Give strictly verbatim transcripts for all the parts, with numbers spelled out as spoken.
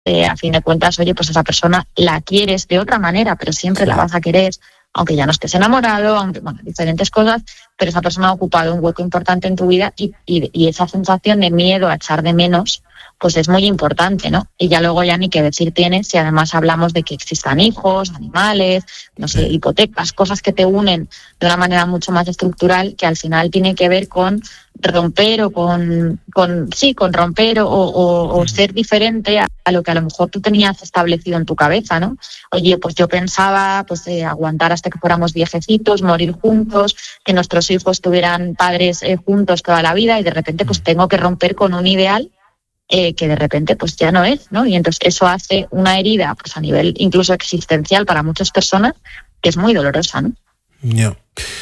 eh, a fin de cuentas, oye, pues esa persona la quieres de otra manera, pero siempre la vas a querer, aunque ya no estés enamorado, aunque, bueno, diferentes cosas, pero esa persona ha ocupado un hueco importante en tu vida y, y, y esa sensación de miedo a echar de menos, pues es muy importante, ¿no? Y ya luego ya ni qué decir tienes si además hablamos de que existan hijos, animales, no sé, hipotecas, cosas que te unen de una manera mucho más estructural, que al final tiene que ver con romper o con, con sí, con romper o, o, o ser diferente a, a lo que a lo mejor tú tenías establecido en tu cabeza, ¿no? Oye, pues yo pensaba pues eh, aguantar hasta que fuéramos viejecitos, morir juntos, que nuestros hijos tuvieran padres eh, juntos toda la vida, y de repente pues tengo que romper con un ideal Eh, que de repente pues ya no es, ¿no? Y entonces eso hace una herida pues a nivel incluso existencial para muchas personas que es muy dolorosa, ¿no? Yeah.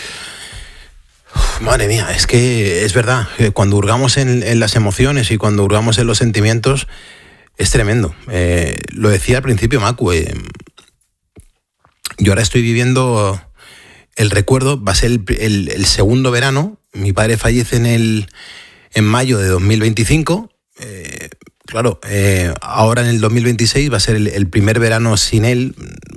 Uf, madre mía, es que es verdad, cuando hurgamos en, en las emociones y cuando hurgamos en los sentimientos es tremendo. Eh, lo decía al principio Macu, eh, yo ahora estoy viviendo el recuerdo, va a ser el, el, el segundo verano, mi padre fallece en, el, en mayo de dos mil veinticinco. Eh, claro, eh, ahora en el dos mil veintiséis va a ser el, el primer verano sin él.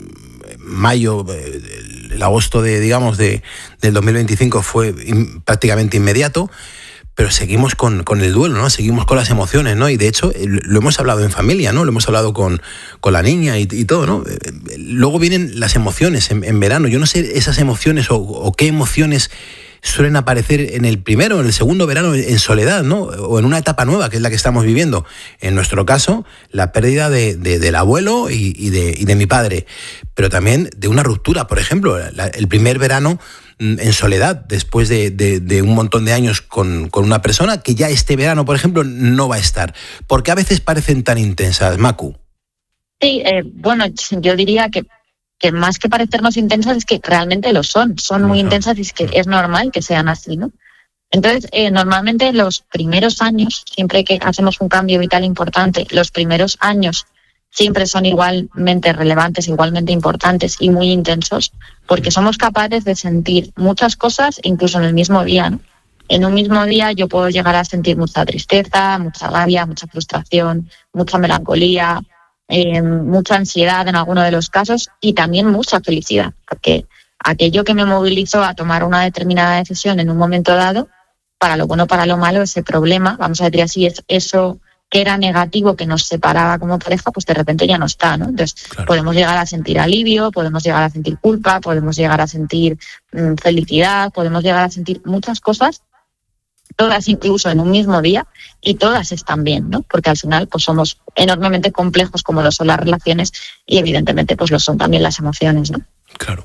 Mayo, el, el agosto de, digamos, de, del dos mil veinticinco fue in, prácticamente inmediato, pero seguimos con, con el duelo, ¿no? Seguimos con las emociones, ¿no? Y de hecho lo hemos hablado en familia, ¿no? Lo hemos hablado con, con la niña y, y todo, ¿no? Luego vienen las emociones en, en verano. Yo no sé esas emociones o, o qué emociones suelen aparecer en el primero, en el segundo verano, en soledad, ¿no? O en una etapa nueva, que es la que estamos viviendo. En nuestro caso, la pérdida de, de, del abuelo y, y, de, y de mi padre, pero también de una ruptura, por ejemplo, la, el primer verano en soledad, después de, de, de un montón de años con, con una persona que ya este verano, por ejemplo, no va a estar. ¿Por qué a veces parecen tan intensas, Macu? Sí, eh, bueno, yo diría que que más que parecernos intensas es que realmente lo son, son muy intensas y es que es normal que sean así, ¿no? Entonces, eh, normalmente los primeros años, siempre que hacemos un cambio vital importante, los primeros años siempre son igualmente relevantes, igualmente importantes y muy intensos, porque somos capaces de sentir muchas cosas incluso en el mismo día, ¿no? En un mismo día yo puedo llegar a sentir mucha tristeza, mucha rabia, mucha frustración, mucha melancolía, Eh, mucha ansiedad en alguno de los casos y también mucha felicidad, porque aquello que me movilizó a tomar una determinada decisión en un momento dado, para lo bueno o para lo malo, ese problema, vamos a decir así, es eso que era negativo, que nos separaba como pareja, pues de repente ya no está, ¿no? Entonces claro, podemos llegar a sentir alivio, podemos llegar a sentir culpa, podemos llegar a sentir mmm, felicidad, podemos llegar a sentir muchas cosas, todas incluso en un mismo día, y todas están bien, ¿no? Porque al final pues somos enormemente complejos como lo son las relaciones y evidentemente pues lo son también las emociones, ¿no? Claro.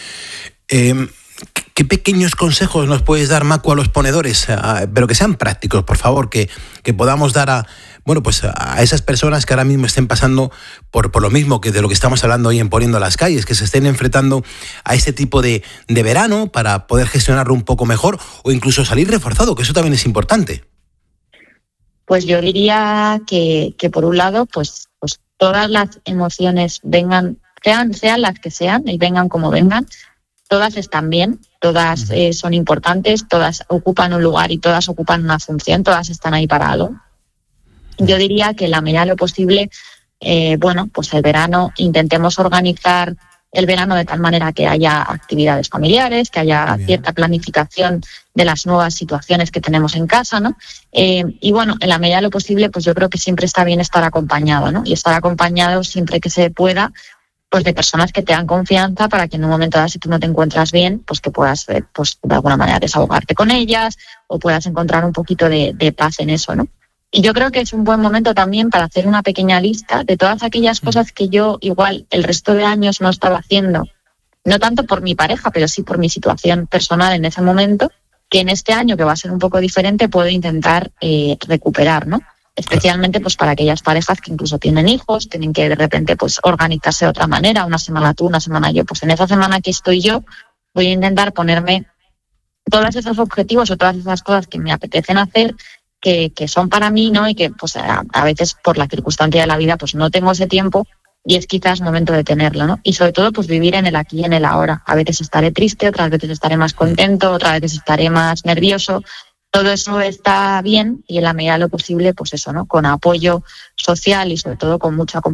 Eh, ¿Qué pequeños consejos nos puedes dar, Macu, a los ponedores? A, pero que sean prácticos, por favor, que, que podamos dar a, bueno, pues a esas personas que ahora mismo estén pasando por, por lo mismo que de lo que estamos hablando hoy en Poniendo las Calles, que se estén enfrentando a este tipo de, de verano para poder gestionarlo un poco mejor o incluso salir reforzado, que eso también es importante. Pues yo diría que, que por un lado, pues, pues todas las emociones vengan, sean, sean las que sean y vengan como vengan, todas están bien, todas eh, son importantes, todas ocupan un lugar y todas ocupan una función, todas están ahí para algo. Yo diría que en la medida de lo posible, eh, bueno, pues el verano intentemos organizar el verano de tal manera que haya actividades familiares, que haya cierta planificación de las nuevas situaciones que tenemos en casa, ¿no? Eh, y bueno, en la medida de lo posible, pues yo creo que siempre está bien estar acompañado, ¿no? Y estar acompañado siempre que se pueda, pues de personas que te dan confianza para que en un momento dado, si tú no te encuentras bien, pues que puedas, eh, pues de alguna manera desahogarte con ellas o puedas encontrar un poquito de, de paz en eso, ¿no? Y yo creo que es un buen momento también para hacer una pequeña lista de todas aquellas cosas que yo igual el resto de años no estaba haciendo, no tanto por mi pareja, pero sí por mi situación personal en ese momento, que en este año, que va a ser un poco diferente, puedo intentar eh, recuperar, ¿no? Especialmente pues para aquellas parejas que incluso tienen hijos, tienen que de repente pues organizarse de otra manera, una semana tú, una semana yo. Pues en esa semana que estoy yo, voy a intentar ponerme todos esos objetivos o todas esas cosas que me apetecen hacer, que, que son para mí, ¿no? Y que pues a, a veces por la circunstancia de la vida pues no tengo ese tiempo y es quizás momento de tenerlo, ¿no? Y sobre todo pues vivir en el aquí y en el ahora. A veces estaré triste, otras veces estaré más contento, otras veces estaré más nervioso. Todo eso está bien y en la medida de lo posible, pues eso, ¿no? Con apoyo social y sobre todo con mucho acompañamiento